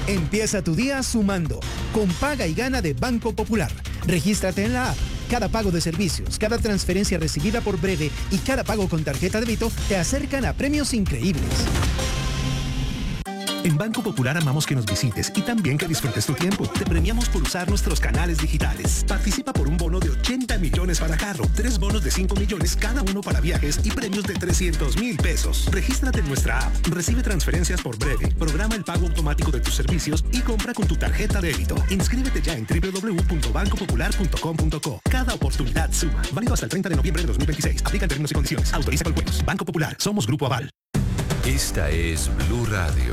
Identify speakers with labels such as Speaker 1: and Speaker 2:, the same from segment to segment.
Speaker 1: Empieza tu día sumando con Paga y Gana de Banco Popular. Regístrate en la app. Cada pago de servicios, cada transferencia recibida por Breve y cada pago con tarjeta de débito te acercan a premios increíbles.
Speaker 2: En Banco Popular amamos que nos visites y también que disfrutes tu tiempo. Te premiamos por usar nuestros canales digitales. Participa por un bono de 80 millones para carro, 3 bonos de 5 millones cada uno para viajes y premios de 300,000 pesos. Regístrate en nuestra app, recibe transferencias por Breve, programa el pago automático de tus servicios y compra con tu tarjeta de débito. Inscríbete ya en www.bancopopular.com.co. Cada oportunidad suma. Válido hasta el 30 de noviembre de 2026. Aplica términos y condiciones. Autoriza con juegos. Banco Popular. Somos Grupo Aval.
Speaker 3: Esta es Blue Radio.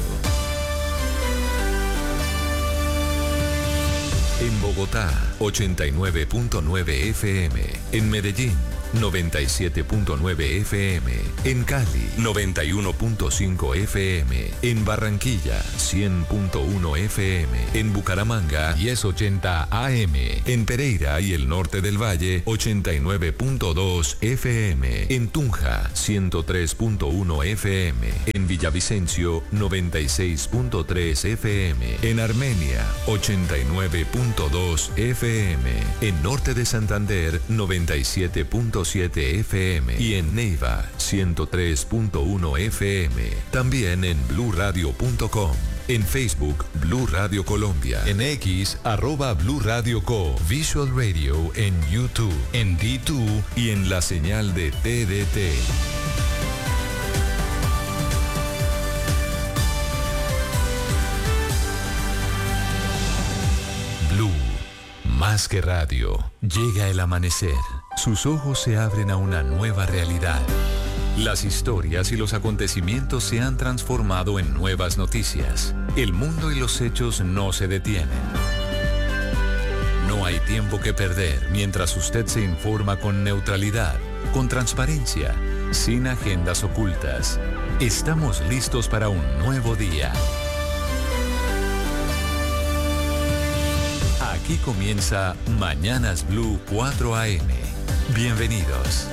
Speaker 3: En Bogotá, 89.9 FM. En Medellín, 97.9 FM. En Cali, 91.5 FM. En Barranquilla, 100.1 FM. En Bucaramanga, 1080 AM. En Pereira y el norte del Valle, 89.2 FM. En Tunja, 103.1 FM. En Villavicencio, 96.3 FM. En Armenia, 89.2 FM. En norte de Santander, 97.7 FM y en Neiva 103.1 FM. También en bluradio.com. En Facebook, Blue Radio Colombia. En X, @Blue Radio Co. Visual Radio en YouTube, en D2 y en la señal de TDT. Blue, más que radio. Llega el amanecer. Sus ojos se abren a una nueva realidad. Las historias y los acontecimientos se han transformado en nuevas noticias. El mundo y los hechos no se detienen. No hay tiempo que perder mientras usted se informa con neutralidad, con transparencia, sin agendas ocultas. Estamos listos para un nuevo día. Aquí comienza Mañanas Blue 4 AM. Bienvenidos.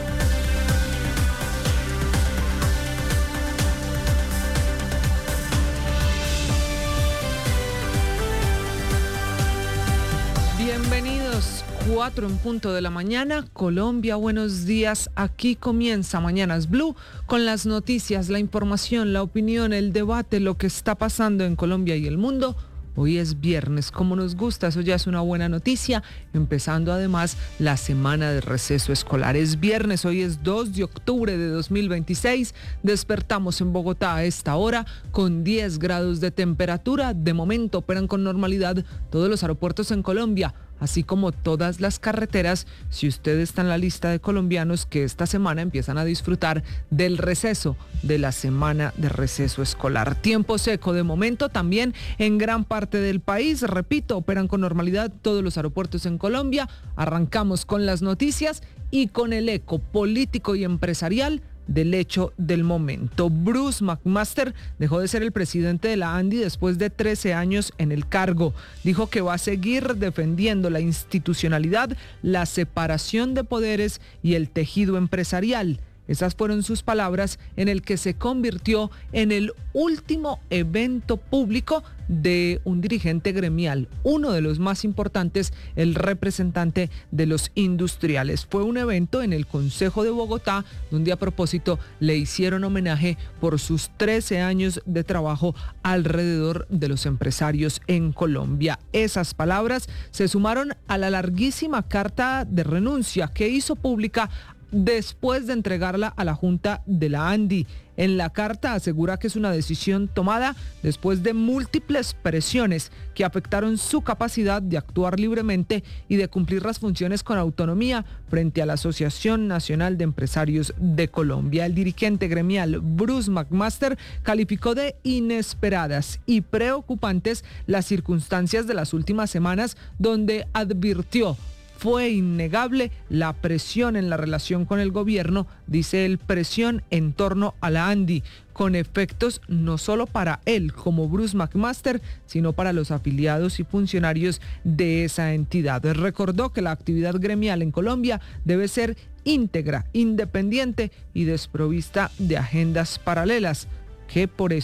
Speaker 4: Bienvenidos, 4 en punto de la mañana, Colombia, buenos días. Aquí comienza Mañanas Blue con las noticias, la información, la opinión, el debate, lo que está pasando en Colombia y el mundo. Hoy es viernes, como nos gusta, eso ya es una buena noticia, empezando además la semana de receso escolar. Es viernes, hoy es 2 de octubre de 2026, despertamos en Bogotá a esta hora con 10 grados de temperatura. De momento operan con normalidad todos los aeropuertos en Colombia, así como todas las carreteras, si usted está en la lista de colombianos que esta semana empiezan a disfrutar del receso, de la semana de receso escolar. Tiempo seco de momento también en gran parte del país, repito, operan con normalidad todos los aeropuertos en Colombia. Arrancamos con las noticias y con el eco político y empresarial del hecho del momento. Bruce McMaster dejó de ser el presidente de la ANDI después de 13 años en el cargo. Dijo que va a seguir defendiendo la institucionalidad, la separación de poderes y el tejido empresarial. Esas fueron sus palabras en el que se convirtió en el último evento público de un dirigente gremial, uno de los más importantes, el representante de los industriales. Fue un evento en el Consejo de Bogotá, donde a propósito le hicieron homenaje por sus 13 años de trabajo alrededor de los empresarios en Colombia. Esas palabras se sumaron a la larguísima carta de renuncia que hizo pública después de entregarla a la Junta de la ANDI. En la carta asegura que es una decisión tomada después de múltiples presiones que afectaron su capacidad de actuar libremente y de cumplir las funciones con autonomía frente a la Asociación Nacional de Empresarios de Colombia. El dirigente gremial Bruce McMaster calificó de inesperadas y preocupantes las circunstancias de las últimas semanas, donde advirtió: fue innegable la presión en la relación con el gobierno, dice él, presión en torno a la ANDI, con efectos no solo para él como Bruce McMaster, sino para los afiliados y funcionarios de esa entidad. Recordó que la actividad gremial en Colombia debe ser íntegra, independiente y desprovista de agendas paralelas, que por eso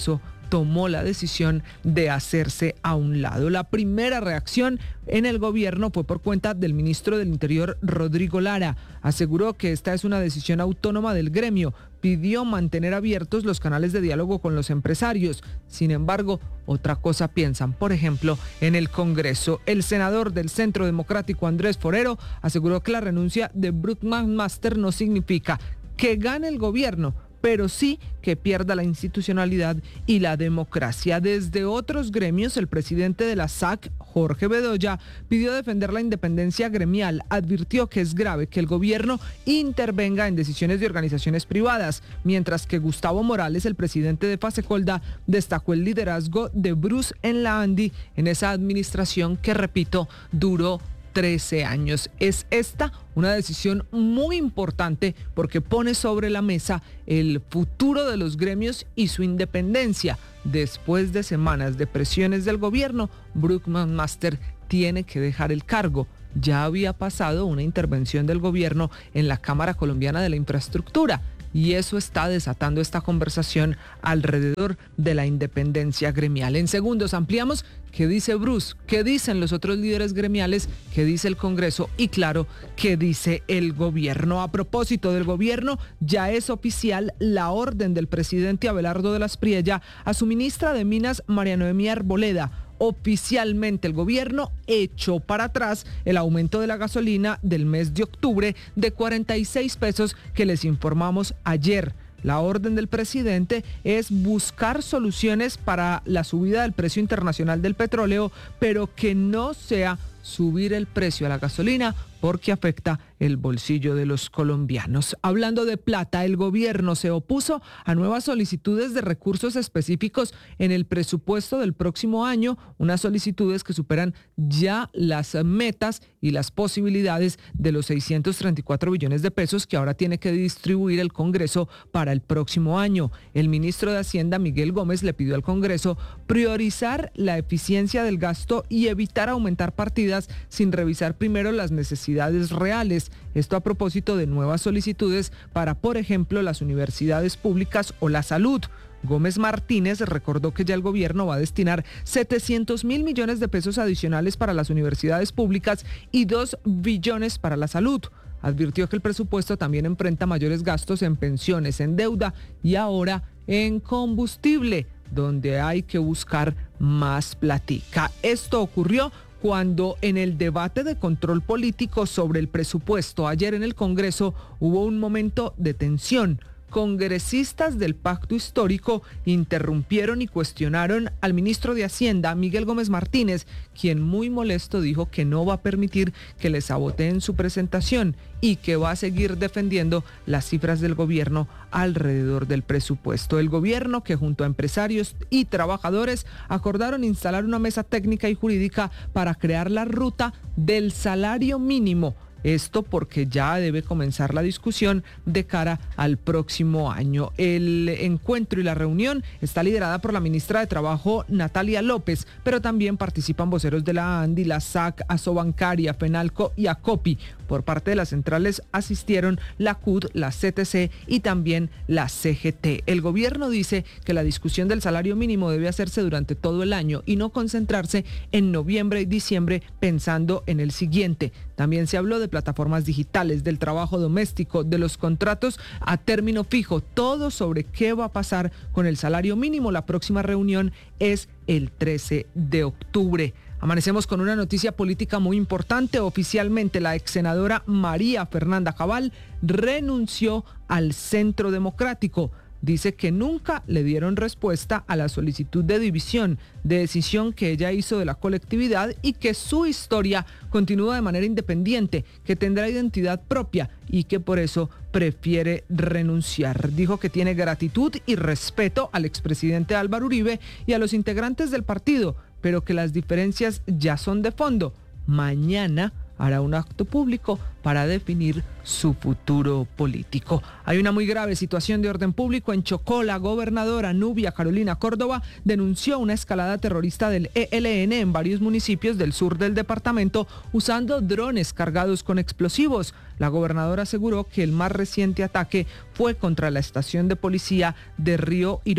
Speaker 4: tomó la decisión de hacerse a un lado. La primera reacción en el gobierno fue por cuenta del ministro del Interior, Rodrigo Lara. Aseguró que esta es una decisión autónoma del gremio. Pidió mantener abiertos los canales de diálogo con los empresarios. Sin embargo, otra cosa piensan. Por ejemplo, en el Congreso, el senador del Centro Democrático, Andrés Forero, aseguró que la renuncia de Brook McMaster no significa que gane el gobierno, pero sí que pierda la institucionalidad y la democracia. Desde otros gremios, el presidente de la SAC, Jorge Bedoya, pidió defender la independencia gremial. Advirtió que es grave que el gobierno intervenga en decisiones de organizaciones privadas, mientras que Gustavo Morales, el presidente de Fasecolda, destacó el liderazgo de Bruce en la ANDI en esa administración que, repito, duró 13 años. Es esta una decisión muy importante porque pone sobre la mesa el futuro de los gremios y su independencia. Después de semanas de presiones del gobierno, Brook McMaster tiene que dejar el cargo. Ya había pasado una intervención del gobierno en la Cámara Colombiana de la Infraestructura. Y eso está desatando esta conversación alrededor de la independencia gremial. En segundos ampliamos qué dice Bruce, qué dicen los otros líderes gremiales, qué dice el Congreso y claro, qué dice el gobierno. A propósito del gobierno, ya es oficial la orden del presidente Abelardo de la Espriella a su ministra de Minas, María Noemí Arboleda. Oficialmente el gobierno echó para atrás el aumento de la gasolina del mes de octubre de 46 pesos que les informamos ayer. La orden del presidente es buscar soluciones para la subida del precio internacional del petróleo, pero que no sea subir el precio a la gasolina porque afecta el bolsillo de los colombianos. Hablando de plata, el gobierno se opuso a nuevas solicitudes de recursos específicos en el presupuesto del próximo año, unas solicitudes que superan ya las metas y las posibilidades de los 634 billones de pesos que ahora tiene que distribuir el Congreso para el próximo año. El ministro de Hacienda, Miguel Gómez, le pidió al Congreso priorizar la eficiencia del gasto y evitar aumentar partidas sin revisar primero las necesidades reales. Esto a propósito de nuevas solicitudes para, por ejemplo, las universidades públicas o la salud. Gómez Martínez recordó que ya el gobierno va a destinar 700 mil millones de pesos adicionales para las universidades públicas y 2 billones para la salud. Advirtió que el presupuesto también enfrenta mayores gastos en pensiones, en deuda y ahora en combustible, donde hay que buscar más platica. Esto ocurrió cuando en el debate de control político sobre el presupuesto ayer en el Congreso hubo un momento de tensión. Congresistas del Pacto Histórico interrumpieron y cuestionaron al ministro de Hacienda, Miguel Gómez Martínez, quien muy molesto dijo que no va a permitir que le saboteen su presentación y que va a seguir defendiendo las cifras del gobierno alrededor del presupuesto. El gobierno, que junto a empresarios y trabajadores acordaron instalar una mesa técnica y jurídica para crear la ruta del salario mínimo. Esto porque ya debe comenzar la discusión de cara al próximo año. El encuentro y la reunión está liderada por la ministra de Trabajo, Natalia López, pero también participan voceros de la ANDI, la SAC, Asobancaria, FENALCO y ACOPI. Por parte de las centrales asistieron la CUT, la CTC y también la CGT. El gobierno dice que la discusión del salario mínimo debe hacerse durante todo el año y no concentrarse en noviembre y diciembre pensando en el siguiente. También se habló de plataformas digitales, del trabajo doméstico, de los contratos a término fijo, todo sobre qué va a pasar con el salario mínimo. La próxima reunión es el 13 de octubre. Amanecemos con una noticia política muy importante. Oficialmente, la ex senadora María Fernanda Cabal renunció al Centro Democrático. Dice que nunca le dieron respuesta a la solicitud de división, de decisión que ella hizo de la colectividad y que su historia continúa de manera independiente, que tendrá identidad propia y que por eso prefiere renunciar. Dijo que tiene gratitud y respeto al expresidente Álvaro Uribe y a los integrantes del partido, pero que las diferencias ya son de fondo. Mañana hará un acto público para definir su futuro político. Hay una muy grave situación de orden público en Chocó. La gobernadora Nubia Carolina Córdoba denunció una escalada terrorista del ELN en varios municipios del sur del departamento usando drones cargados con explosivos. La gobernadora aseguró que el más reciente ataque fue contra la estación de policía de Río Iró.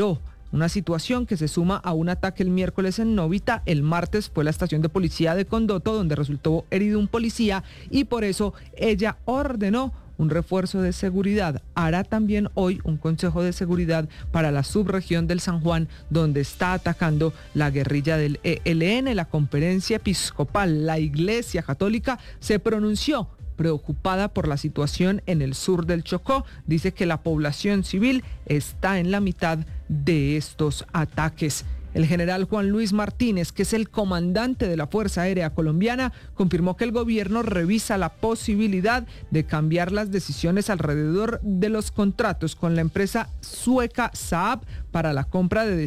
Speaker 4: Una situación que se suma a un ataque el miércoles en Novita. El martes fue la estación de policía de Condoto, donde resultó herido un policía, y por eso ella ordenó un refuerzo de seguridad. Hará también hoy un consejo de seguridad para la subregión del San Juan, donde está atacando la guerrilla del ELN. La conferencia episcopal, la Iglesia Católica, se pronunció preocupada por la situación en el sur del Chocó. Dice que la población civil está en la mitad de estos ataques. El general Juan Luis Martínez, que es el comandante de la Fuerza Aérea Colombiana, confirmó que el gobierno revisa la posibilidad de cambiar las decisiones alrededor de los contratos con la empresa sueca Saab para la compra de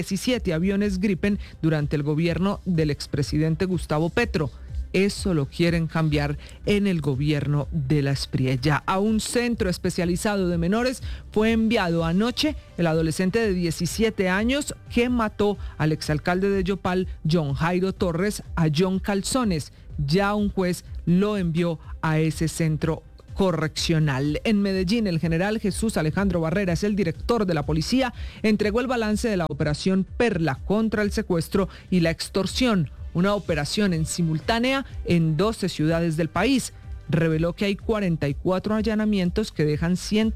Speaker 4: 17 aviones Gripen durante el gobierno del expresidente Gustavo Petro. Eso lo quieren cambiar en el gobierno de la Espriella. A un centro especializado de menores fue enviado anoche el adolescente de 17 años que mató al exalcalde de Yopal, John Jairo Torres, a John Calzones. Ya un juez lo envió a ese centro correccional. En Medellín, el general Jesús Alejandro Barreras, el director de la policía, entregó el balance de la operación Perla contra el secuestro y la extorsión, una operación en simultánea en 12 ciudades del país. Reveló que hay 44 allanamientos que dejan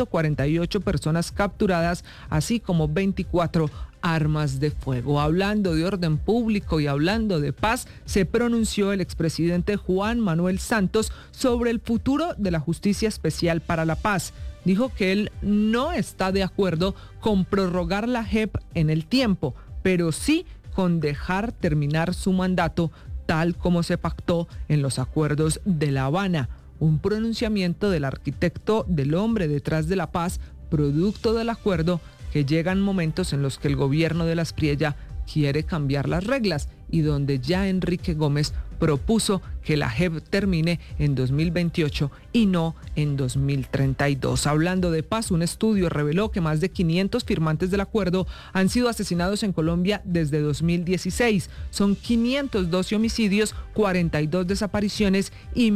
Speaker 4: 148 personas capturadas, así como 24 armas de fuego. Hablando de orden público y hablando de paz, se pronunció el expresidente Juan Manuel Santos sobre el futuro de la Justicia Especial para la Paz. Dijo que él no está de acuerdo con prorrogar la JEP en el tiempo, pero sí con dejar terminar su mandato tal como se pactó en los acuerdos de La Habana. Un pronunciamiento del arquitecto del hombre detrás de la paz, producto del acuerdo, que llegan momentos en los que el gobierno de la Espriella quiere cambiar las reglas y donde ya Enrique Gómez propuso que la JEP termine en 2028 y no en 2032. Hablando de paz, un estudio reveló que más de 500 firmantes del acuerdo han sido asesinados en Colombia desde 2016. Son 512 homicidios, 42 desapariciones y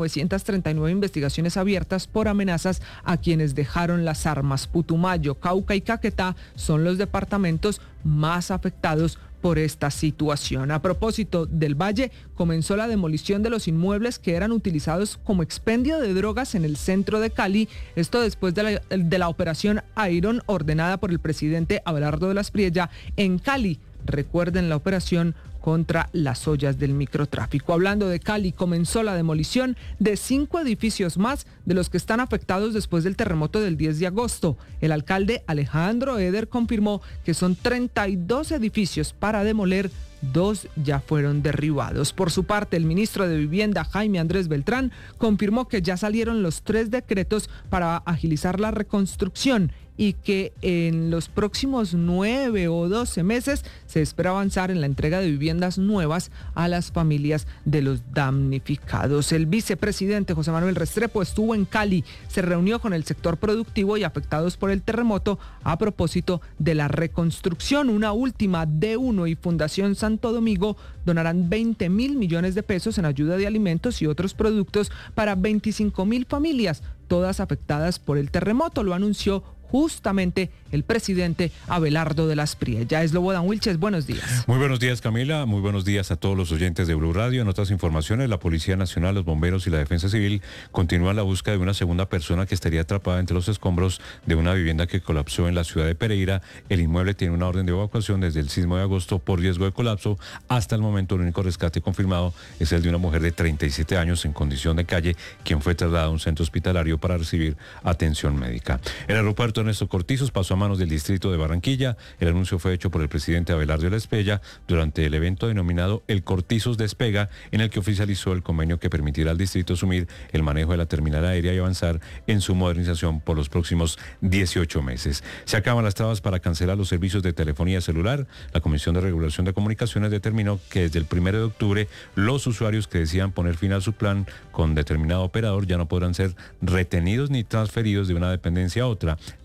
Speaker 4: 1.939 investigaciones abiertas por amenazas a quienes dejaron las armas. Putumayo, Cauca y Caquetá son los departamentos más afectados por esta situación. A propósito del Valle, comenzó la demolición de los inmuebles que eran utilizados como expendio de drogas en el centro de Cali. Esto después de la operación Iron ordenada por el presidente Abelardo de la Espriella en Cali. Recuerden la operación contra las ollas del microtráfico. Hablando de Cali, comenzó la demolición de 5 edificios más de los que están afectados después del terremoto del 10 de agosto. El alcalde Alejandro Eder confirmó que son 32 edificios para demoler, 2 ya fueron derribados. Por su parte, el ministro de Vivienda, Jaime Andrés Beltrán, confirmó que ya salieron los 3 decretos para agilizar la reconstrucción y que en los próximos 9 o 12 meses se espera avanzar en la entrega de viviendas nuevas a las familias de los damnificados. El vicepresidente José Manuel Restrepo estuvo en Cali, se reunió con el sector productivo y afectados por el terremoto a propósito de la reconstrucción. Una última, D1 y Fundación Santo Domingo donarán 20.000 millones de pesos en ayuda de alimentos y otros productos para 25.000 familias, todas afectadas por el terremoto. Lo anunció justamente el presidente Abelardo de la Espriella. Slobodan Wilches, buenos días.
Speaker 5: Muy buenos días, Camila. Muy buenos días a todos los oyentes de Blue Radio. En otras informaciones, la Policía Nacional, los bomberos y la Defensa Civil continúan la búsqueda de una segunda persona que estaría atrapada entre los escombros de una vivienda que colapsó en la ciudad de Pereira. El inmueble tiene una orden de evacuación desde el sismo de agosto por riesgo de colapso. Hasta el momento, el único rescate confirmado es el de una mujer de 37 años en condición de calle, quien fue trasladada a un centro hospitalario para recibir atención médica. El aeropuerto Ernesto Cortizos pasó a manos del distrito de Barranquilla. El anuncio fue hecho por el presidente Abelardo de la Espriella durante el evento denominado El Cortizos Despega, en el que oficializó el convenio que permitirá al distrito asumir el manejo de la terminal aérea y avanzar en su modernización por los próximos 18 meses. Se acaban las trabas para cancelar los servicios de telefonía celular. La Comisión de Regulación de Comunicaciones determinó que desde el 1 de octubre los usuarios que decidan poner fin a su plan con determinado operador ya no podrán ser retenidos ni transferidos de una dependencia a otra. La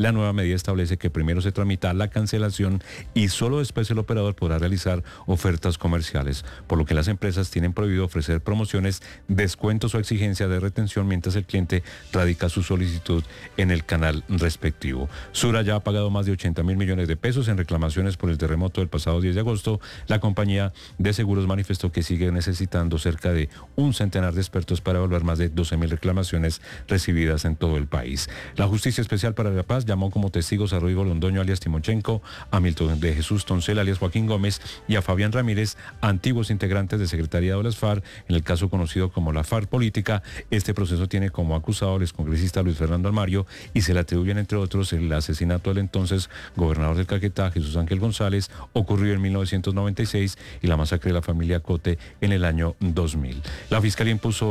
Speaker 5: La nueva medida establece que primero se tramita la cancelación y solo después el operador podrá realizar ofertas comerciales, por lo que las empresas tienen prohibido ofrecer promociones, descuentos o exigencia de retención mientras el cliente radica su solicitud en el canal respectivo. Sura ya ha pagado más de 80 mil millones de pesos en reclamaciones por el terremoto del pasado 10 de agosto. La compañía de seguros manifestó que sigue necesitando cerca de un centenar de expertos para evaluar más de 12 mil reclamaciones recibidas en todo el país. La Justicia Especial para la Paz llamó como testigos a Rodrigo Londoño alias Timochenko, a Milton de Jesús Toncel alias Joaquín Gómez y a Fabián Ramírez, antiguos integrantes de secretariado de las FARC, en el caso conocido como la FARC Política. Este proceso tiene como acusado al excongresista Luis Fernando Almario y se le atribuyen, entre otros, el asesinato del entonces gobernador del Caquetá, Jesús Ángel González, ocurrido en 1996, y la masacre de la familia Cote en el año 2000. La Fiscalía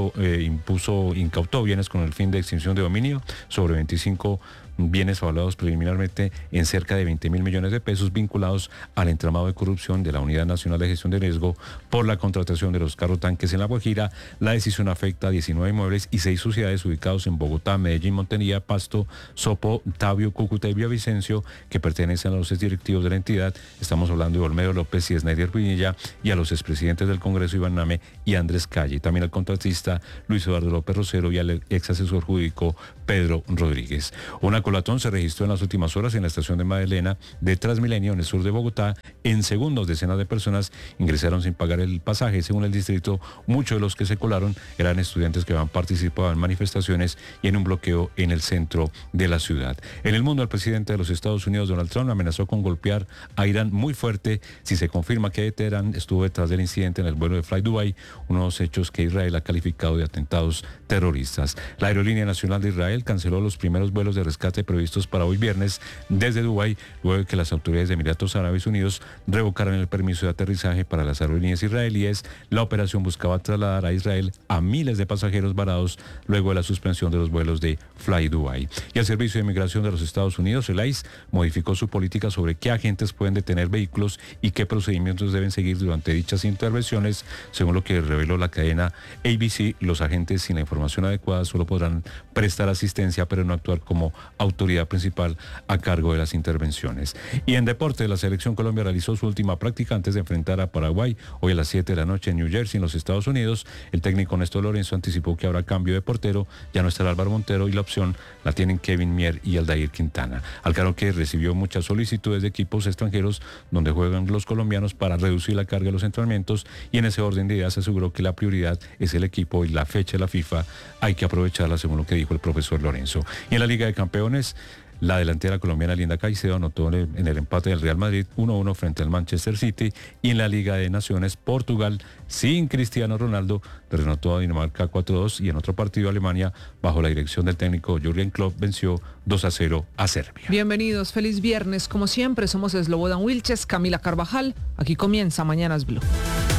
Speaker 5: incautó bienes con el fin de extinción de dominio sobre 25 bienes evaluados preliminarmente en cerca de 20 mil millones de pesos vinculados al entramado de corrupción de la Unidad Nacional de Gestión de Riesgo por la contratación de los carro tanques en La Guajira. La decisión afecta a 19 inmuebles y 6 sociedades ubicados en Bogotá, Medellín, Montería, Pasto, Sopo, Tabio, Cúcuta y Villavicencio, que pertenecen a los exdirectivos de la entidad. Estamos hablando de Olmedo López y Snyder Pinilla, y a los expresidentes del Congreso Iván Name y Andrés Calle. También al contratista Luis Eduardo López Rosero y al ex asesor jurídico Pedro Rodríguez. Una colatón se registró en las últimas horas en la estación de Magdalena de Transmilenio en el sur de Bogotá. En segundos, decenas de personas ingresaron sin pagar el pasaje. Según el distrito, muchos de los que se colaron eran estudiantes que habían participado en manifestaciones y en un bloqueo en el centro de la ciudad. En el mundo, el presidente de los Estados Unidos, Donald Trump, amenazó con golpear a Irán muy fuerte si se confirma que Teherán estuvo detrás del incidente en el vuelo de Fly Dubai, unos hechos que Israel ha calificado de atentados terroristas. La Aerolínea Nacional de Israel canceló los primeros vuelos de rescate previstos para hoy viernes desde Dubái, luego de que las autoridades de Emiratos Árabes Unidos revocaran el permiso de aterrizaje para las aerolíneas israelíes. La operación buscaba trasladar a Israel a miles de pasajeros varados luego de la suspensión de los vuelos de Fly Dubai. Y el Servicio de Inmigración de los Estados Unidos, el ICE, modificó su política sobre qué agentes pueden detener vehículos y qué procedimientos deben seguir durante dichas intervenciones. Según lo que reveló la cadena ABC, los agentes sin la información adecuada solo podrán prestar asistencia, pero no actuar como autoridad principal a cargo de las intervenciones. Y en deporte, la Selección Colombia realizó su última práctica antes de enfrentar a Paraguay hoy a las 7 de la noche en New Jersey, en los Estados Unidos. El técnico Néstor Lorenzo anticipó que habrá cambio de portero, ya no estará Álvaro Montero y la opción la tienen Kevin Mier y Aldair Quintana. Alcaro, que recibió muchas solicitudes de equipos extranjeros donde juegan los colombianos para reducir la carga de los entrenamientos, y en ese orden de ideas aseguró que la prioridad es el equipo y la fecha de la FIFA hay que aprovecharla, según lo que dijo el profesor Lorenzo. Y en la Liga de Campeones, la delantera colombiana Linda Caicedo anotó en el empate del Real Madrid 1-1 frente al Manchester City. Y en la Liga de Naciones, Portugal, sin Cristiano Ronaldo, derrotó a Dinamarca 4-2, y en otro partido Alemania, bajo la dirección del técnico Jürgen Klopp, venció 2-0 a Serbia.
Speaker 4: Bienvenidos, feliz viernes. Como siempre, somos Slobodan Wilches, Camila Carvajal. Aquí comienza Mañanas Blue.